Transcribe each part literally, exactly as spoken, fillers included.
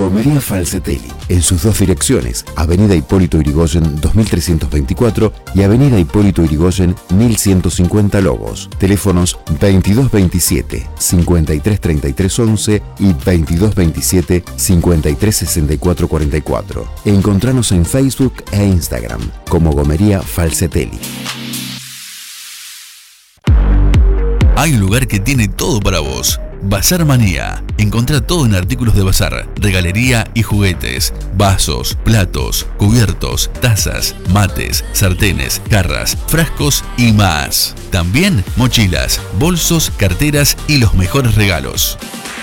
Gomería Falcetelli, en sus dos direcciones, Avenida Hipólito Yrigoyen dos mil trescientos veinticuatro y Avenida Hipólito Yrigoyen mil ciento cincuenta Lobos. Teléfonos veintidós veintisiete, cincuenta y tres treinta y tres once y veintidós veintisiete, cincuenta y tres sesenta y cuatro cuarenta y cuatro. Encontranos en Facebook e Instagram como Gomería Falcetelli. Hay un lugar que tiene todo para vos. Bazar Manía. Encontrá todo en artículos de bazar, regalería y juguetes, vasos, platos, cubiertos, tazas, mates, sartenes, jarras, frascos y más. También mochilas, bolsos, carteras y los mejores regalos.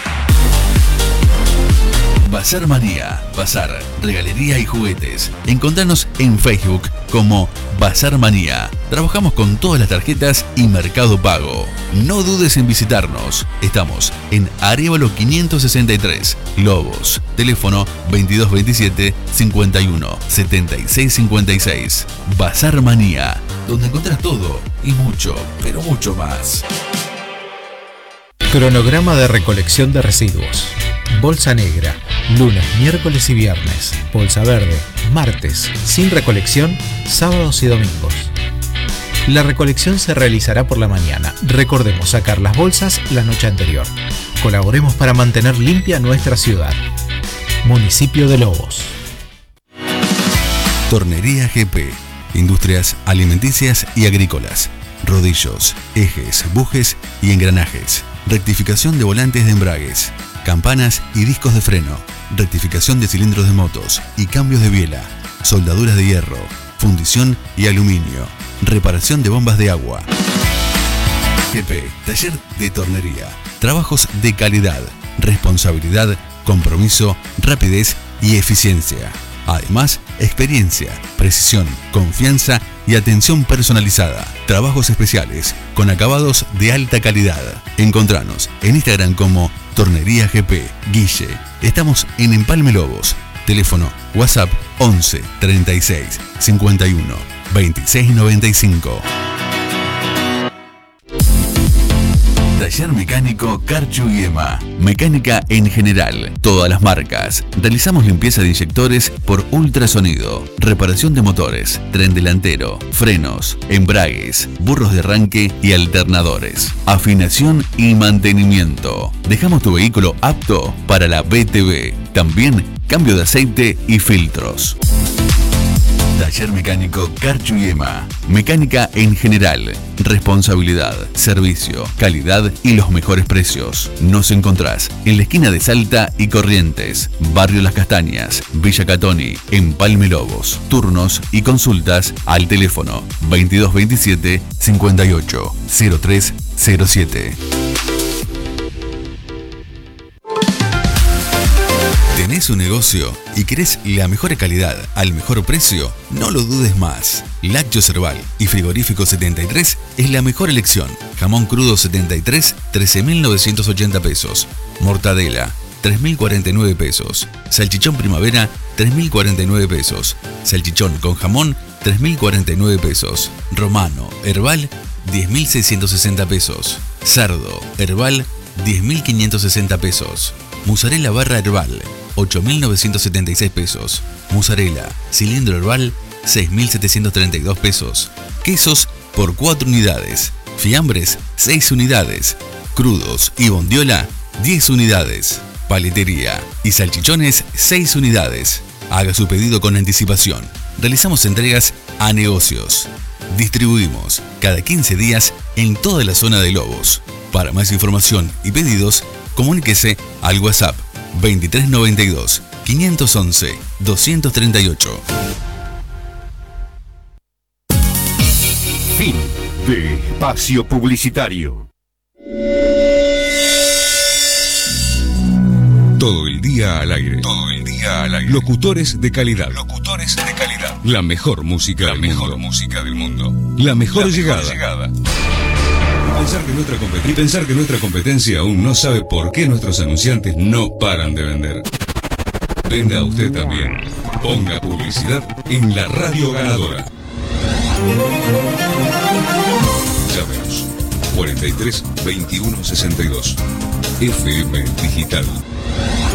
Bazar Manía, bazar, regalería y juguetes. Encontranos en Facebook como Bazar Manía. Trabajamos con todas las tarjetas y Mercado Pago. No dudes en visitarnos. Estamos en Arévalo quinientos sesenta y tres, Lobos. Teléfono veintidós veintisiete, cincuenta y uno, setenta y seis cincuenta y seis. Bazar Manía, donde encontrás todo y mucho, pero mucho más. Cronograma de recolección de residuos. Bolsa negra, lunes, miércoles y viernes. Bolsa verde, martes, sin recolección, sábados y domingos. La recolección se realizará por la mañana. Recordemos sacar las bolsas la noche anterior. Colaboremos para mantener limpia nuestra ciudad. Municipio de Lobos. Tornería G P. Industrias alimenticias y agrícolas. Rodillos, ejes, bujes y engranajes. Rectificación de volantes de embragues, campanas y discos de freno, rectificación de cilindros de motos y cambios de biela, soldaduras de hierro, fundición y aluminio, reparación de bombas de agua. G P, taller de tornería, trabajos de calidad, responsabilidad, compromiso, rapidez y eficiencia. Además, experiencia, precisión, confianza y atención personalizada. Trabajos especiales con acabados de alta calidad. Encontranos en Instagram como Tornería G P Guille. Estamos en Empalme Lobos. Teléfono WhatsApp once, treinta y seis, cincuenta y uno, veintiséis noventa y cinco. Taller mecánico Carchu y Ema. Mecánica en general, todas las marcas. Realizamos limpieza de inyectores por ultrasonido, reparación de motores, tren delantero, frenos, embragues, burros de arranque y alternadores. Afinación y mantenimiento. Dejamos tu vehículo apto para la B T V. También cambio de aceite y filtros. Taller mecánico Carchu y Ema. Mecánica en general. Responsabilidad, servicio, calidad y los mejores precios. Nos encontrás en la esquina de Salta y Corrientes, Barrio Las Castañas, Villa Catoni, Empalme Lobos. Turnos y consultas al teléfono veintidós veintisiete, cincuenta y ocho, cero tres cero siete. ¿Tenés un negocio y querés la mejor calidad al mejor precio? No lo dudes más. Lácteo Cerval y Frigorífico setenta y tres es la mejor elección. Jamón crudo setenta y tres, trece mil novecientos ochenta pesos. Mortadela, tres mil cuarenta y nueve pesos. Salchichón Primavera, tres mil cuarenta y nueve pesos. Salchichón con jamón, tres mil cuarenta y nueve pesos. Romano, Herbal, diez mil seiscientos sesenta pesos. Cerdo, Herbal, diez mil quinientos sesenta pesos. Mozzarella barra Herbal, ocho mil novecientos setenta y seis pesos. Mozzarella, cilindro Herbal, seis mil setecientos treinta y dos pesos. Quesos por cuatro unidades. Fiambres, seis unidades. Crudos y bondiola, diez unidades. Paletería y salchichones, seis unidades. Haga su pedido con anticipación. Realizamos entregas a negocios. Distribuimos cada quince días en toda la zona de Lobos. Para más información y pedidos, comuníquese al WhatsApp veintitrés noventa y dos, quinientos once, doscientos treinta y ocho. Fin de espacio publicitario. Todo el día al aire. Todo el día al aire. Locutores de calidad. Locutores de calidad. La mejor música La del mejor mundo. música del mundo. La mejor, La llegada. mejor llegada. Pensar que, nuestra y pensar que nuestra competencia aún no sabe por qué nuestros anunciantes no paran de vender. Venda usted también. Ponga publicidad en la radio ganadora. Llámenos cuarenta y tres, veintiuno, sesenta y dos. F M Digital.